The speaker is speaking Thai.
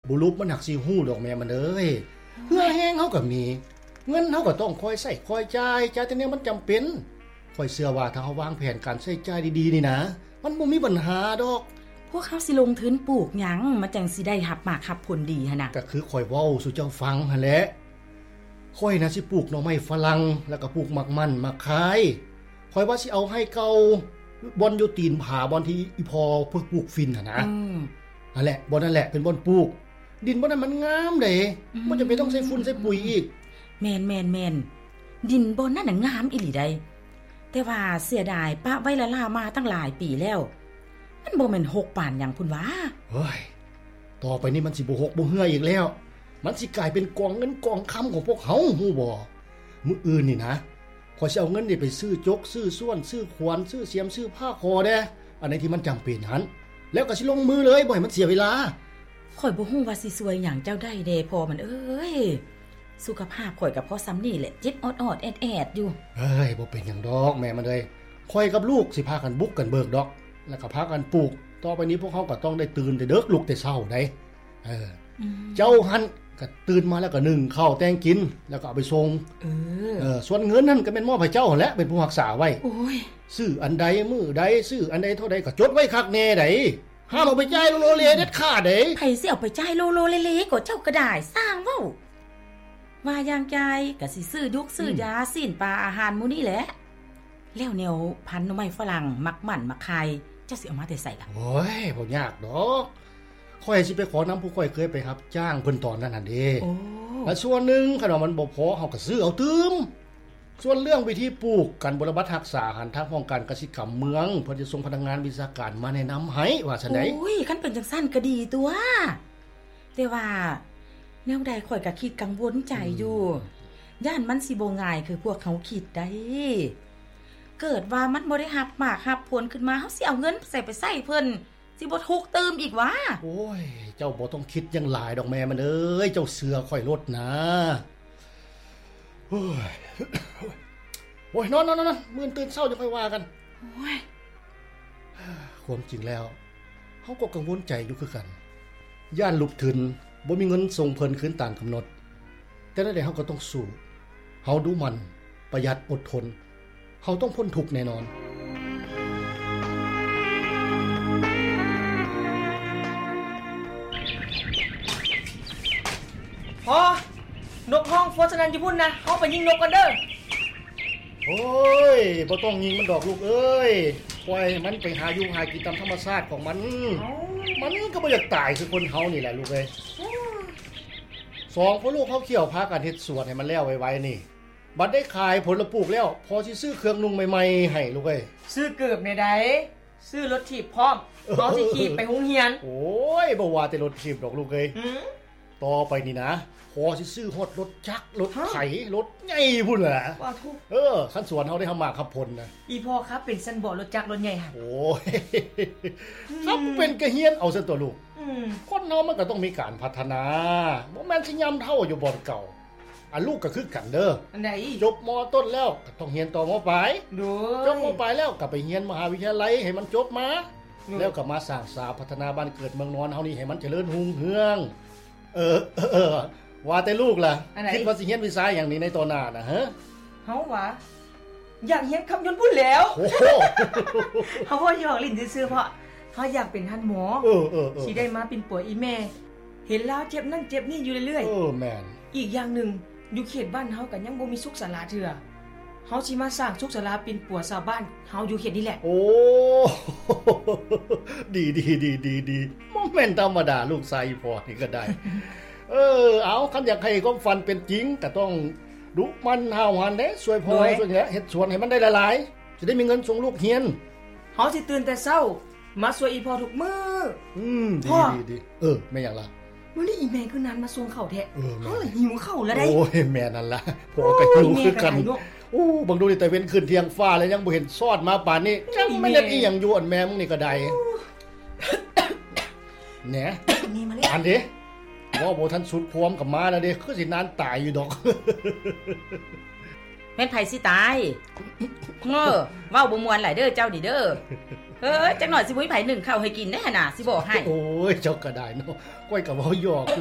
บ่ลุบมันหักสิฮู้ดอกแม่มันเอ้ยเงื่อแห้งเฮาก็มีเงินเฮาก็ต้องคอยใช้คอยจ่ายแต่เนี่ยมันจำเป็นข้อยเชื่อว่าถ้าเฮาวางแผนการใช้จ่ายดีๆนี่นะมันบ่มีปัญหาดอกพวกเขาสิลงทุนปลูกหยังมาจังสิได้รับหมากรับผลดีหั่นน่ะก็คือข้อยเว้าสู่เจ้าฟังหั่นแหละข้อยน่ะสิปลูกหน่อไม้ฝรั่งแล้วก็ปลูกหมักมันมาขายข้อยว่าสิเอาให้เก่าบ่อนอยู่ตีนผาบ่อนที่อีพอเพิ่นปลูกฟินน่ะนะนั่นแหละบ่อนนั่นแหละเป็นบ่อนปลูกดินบ่นั้นมันงามเด้บ่จำเป็นต้องใส่ฝุ่นใส่ปุ๋ยอีกแม่นดินบ่นั้นน่ะงามอีหลีได้แต่ว่าเสียดายปะไว้ละลามาตั้งหลายปีแล้วมันบ่แม่นหกป่านหยังพุ่นว่าเฮ้ยต่อไปนี้มันสิบ่หกบ่เหื่ออีกแล้วมันสิกลายเป็นกองเงินกองคำของพวกเฮาฮู้บ่มื้ออื่นนี่นะข้อยสิเอาเงินนี่ไปซื้อจกซื้อส่วนซื้อขวานซื้อเสียมซื้อผ้าคอเด้อันไหนที่มันจำเป็นหันแล้วก็สิลงมือเลยบ่ให้มันเสียเวลาข่อยบ่ฮู้ว่าสิสวยหยังเจ้าได้เด้พอมันเอ้ยสุขภาพข่อยก็พอซ้ำนี่แหละจิตออดๆแอดๆอยู่เฮ้ยบ่เป็นหยังดอกแม่มันเอ้ยข่อยกับลูกสิพากันบุกกันเบิกดอกแล้วก็พากันปลูกต่อไปนี้พวกเฮาก็ต้องได้ตื่นแต่เด็กลุกแต่เช้าได้เจ้าหันก็ตื่นมาแล้วก็นึ่งข้าวแต่งกินแล้วก็เอาไปส่งส่วนเงินนั่นก็เป็นมอบให้เจ้าแหละเป็นผู้รักษาไว้โอ้ยซื้ออันใดมื้อใดซื้ออันใดเท่าใดก็จดไว้คักแน่ไดห้ามเอาไปจ่ายโลเลเด็ดขาดเด้ไผสิเอาไปจ่ายโลเลๆก็เจ้าก็ได้สร้างเว้าว่าอย่างใจก็สิซื้อยุกซื้อยาสิ้นปลาอาหารมื้อนี้แหละแล้วแนวพันธุ์หน่อไม้ฝรั่งมักมันมักไข่จะสิเอามาแต่ใส่ล่ะโอ้ยบ่ยากดอกข้อยสิไปขอนำผู้ข้อยเคยไปรับจ้างเพิ่นตอนนั้นน่ะเด้แล้วส่วนนึงคันว่ามันบ่พอเฮาก็ซื้อเอาตืมส่วนเรื่องวิธีปลูกกันบรบัดรักษาหันทางองค์การเกษตรกรรมเมืองเพิ่นจะส่งพนักงานวิชาการมาแนะนำให้ว่าซั่นได๋โอ้ยคันเป็นจังซั่นก็ดีตัวแต่ว่าแนวใดข้อยก็คิดกังวลใจอยู่ย่านมันสิบ่ง่ายคือพวกเขาคิดได้เกิดว่ามันบ่ได้รับหมากรับผลขึ้นมาเฮาสิเอาเงินใส่เพิ่นสิบ่ทุกเติมอีกวะโอ้ยเจ้าบ่ต้องคิดจังหลายดอกแม่มันเอ้ยเจ้าเสือค่อยลดนะโอ้ยนอนๆมื้อตื่นเช้าจะค่อยว่ากันโอ้ยความจริงแล้วเฮาก็กังวลใจอยู่คือกันย่านลุกถึนบ่มีเงินส่งเพิ่นคืนตามกำหนดแต่นั่นแหละเฮาก็ต้องสู้เฮาดูมันประหยัดอดทนเฮาต้องพ้นทุกข์แน่นอนพอนกห้องโฟสนันอยู่พุ่นนะเฮาไปยิงนกกันเด้อโอ้ยบ่ต้องยิงมันดอกลูกเอ้ยปล่อยมันไปหาอยู่หากินตามธรรมชาติของมันมันก็บ่อยากตายคือคนเฮานี่แหละลูกเอ้ยสองพ่อลูกเฮาเขี่ยวพากันเฮ็ดสวนให้มันแล้วไวๆนี่บัดได้ขายผลปลูกแล้วพอสิซื้อเครื่องนุ่งใหม่ๆให้ลูกเอ้ยซื้อเกือบในใดซื้อรถถีบพร้อมเอาสิขี่ไปโรงเรียนโอ้ยบ่ว่าแต่รถถีบดอกลูกเอ้ยต่อไปนี่นะพอสิซื้อฮอดรถจักรรถไถรถใหญ่พุ่นล่ะว่าทุกคันสวนเฮาได้ทำมาขับพลนะอีพ่อครับเป็นซันบ่รถจักรรถใหญ่หั่นโอ้ยครับเป็นกระเฮียนเอาซะตัวลูกคนเฮามันก็ต้องมีการพัฒนาบ่แม่นสิยำเท่าอยู่บ่อนเก่าลูกก็คือกันเด้ออันใดจบม.ต้นแล้วก็ต้องเรียนต่อม.ปลายจบม.ปลายแล้วก็ไปเรียนมหาวิทยาลัยให้มันจบมาแล้วก็มาสร้างสาพัฒนาบ้านเกิดเมืองนอนเฮานี่ให้มันเจริญรุ่งเรืองว่าแต่ลูกล่ะคิดว่าสิเรียนวิชาอย่างนี้ในตอนหน้าน่ะฮะเฮาว่าอยากเรียนขับยนต์พุ่นแล้วโอ้โหเฮาบ่อยากลิ้นซื่อๆเพราะเฮาอยากเป็นท่านหมอสิได้มาเป็นปัวอีแม่เห็นลาวเจ็บนั่นเจ็บนี่อยู่เรื่อยๆแม่นอีกอย่างนึงอยู่เขตบ้านเฮาก็ยังบ่มีสุขศาลาเทื่อเฮาสิมาสร้างสุขศาลาเป็นปัวชาวบ้านเฮาอยู่เขตนี้แหละโอ้ดีๆบ่แม่นธรรมดาลูกชายพ่อนี่ก็ได้เอาคันอยากให้ความฝันเป็นจริงก็ต้องดุมันห้าวหันเด้ช่วยพ่อช่วยแหละเฮ็ดสวนให้มันได้หลายๆจะได้มีเงินส่งลูกเรียนเฮาสิตื่นแต่เช้ามาช่วยอีพ่อทุกมื้อดีแม่หยังล่ะมื้อนี้อีแม่คือนานมาส่งข้าวแท้เฮาหิวข้าวแล้วได้โอ้ยแม่นั่นล่ะพ่อก็หิวคือกันบังดูนี่แต่เว้นขึ้นเที่ยงฟ้าแล้วยังบ่เห็นซอดมาปานนี้จังไม่ได้อีหยังอยู่อันแม่มึงนี่ก็ได้แหน่นี่มาแล้วอันดิว่าบ่ทันสุดพร้อมกับมาแล้วเด้คือสินานตายอยู่ดอกแม่นไผสิตายเว้าบ่ม่วนหลายเด้อเจ้านี่เด้อจักหน่อยสิบ่มีไผนึ่งข้าวให้กินได้หั่นน่ะสิบอกให้โอ้ยเจ้าก็ได้เนาะก้อยก็เว้าหยอก